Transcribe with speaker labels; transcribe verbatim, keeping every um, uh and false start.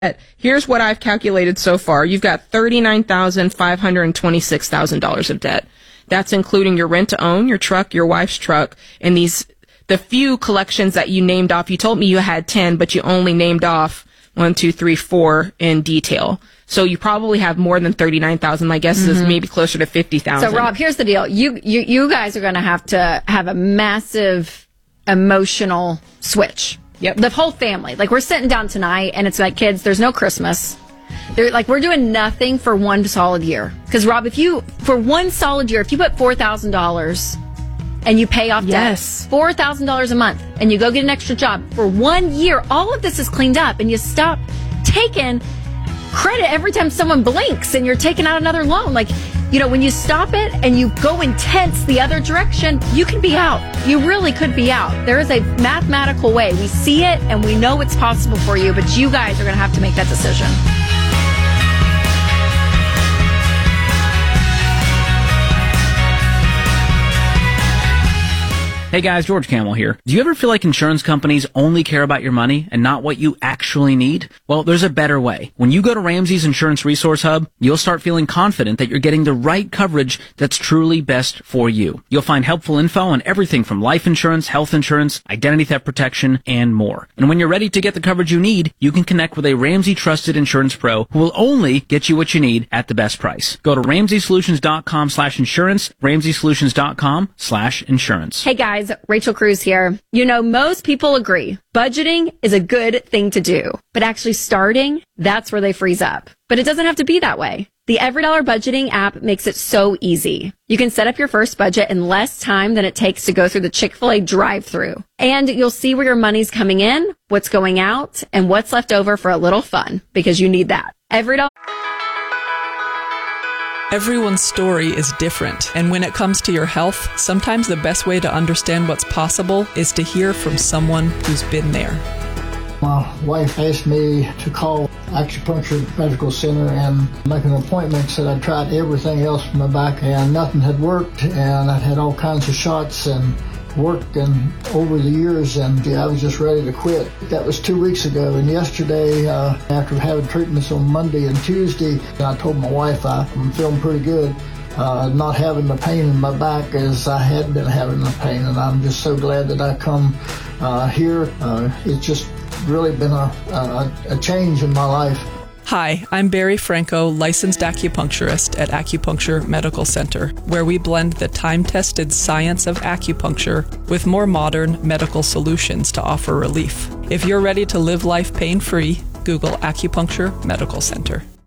Speaker 1: Here's what I've calculated so far. You've got thirty-nine thousand five hundred twenty-six thousand dollars of debt. That's including your rent to own, your truck, your wife's truck, and these, the few collections that you named off. You told me you had ten, but you only named off one, two, three, four in detail. So you probably have more than thirty-nine thousand. My guess mm-hmm. is maybe closer to fifty thousand.
Speaker 2: So Rob, here's the deal. You, you, you guys are going to have to have a massive emotional switch.
Speaker 1: Yep.
Speaker 2: The whole family. Like, we're sitting down tonight, and it's like, kids, there's no Christmas. They're like, we're doing nothing for one solid year. Because, Rob, if you, for one solid year, if you put four thousand dollars and you pay off
Speaker 1: yes.
Speaker 2: debt, four thousand dollars a month, and you go get an extra job, for one year, all of this is cleaned up, and you stop taking credit every time someone blinks and you're taking out another loan. Like, you know, when you stop it and you go intense the other direction, you can be out. You really could be out. There is a mathematical way. We see it and we know it's possible for you, but you guys are going to have to make that decision.
Speaker 3: Hey guys, George Camel here. Do you ever feel like insurance companies only care about your money and not what you actually need? Well, there's a better way. When you go to Ramsey's Insurance Resource Hub, you'll start feeling confident that you're getting the right coverage that's truly best for you. You'll find helpful info on everything from life insurance, health insurance, identity theft protection, and more. And when you're ready to get the coverage you need, you can connect with a Ramsey trusted insurance pro who will only get you what you need at the best price. Go to ramsey solutions dot com slash insurance, ramsey solutions dot com slash insurance.
Speaker 2: Hey guys. Rachel Cruz here. You know, most people agree budgeting is a good thing to do, but actually starting, that's where they freeze up. But it doesn't have to be that way. The EveryDollar budgeting app makes it so easy. You can set up your first budget in less time than it takes to go through the Chick-fil-A drive-thru. And you'll see where your money's coming in, what's going out, and what's left over for a little fun, because you need that. EveryDollar.
Speaker 4: Everyone's story is different, and when it comes to your health, sometimes the best way to understand what's possible is to hear from someone who's been there.
Speaker 5: My wife asked me to call Acupuncture Medical Center and make an appointment. Said I'd tried everything else for my back and nothing had worked, and I'd had all kinds of shots and worked and over the years, and yeah, I was just ready to quit. That was two weeks ago, and yesterday, uh, after having treatments on Monday and Tuesday, I told my wife I'm feeling pretty good, uh, not having the pain in my back as I had been having the pain, and I'm just so glad that I come uh, here. Uh, it's just really been a, a, a change in my life.
Speaker 4: Hi, I'm Barry Franco, licensed acupuncturist at Acupuncture Medical Center, where we blend the time-tested science of acupuncture with more modern medical solutions to offer relief. If you're ready to live life pain-free, Google Acupuncture Medical Center.